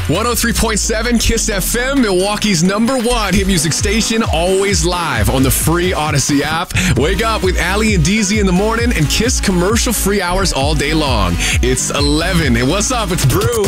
103.7 Kiss FM, Milwaukee's #1 hit music station, always live on the free Odyssey app. Wake up with Ali and DZ in the morning and Kiss commercial-free hours all day long. It's 11. And what's up? It's Brew.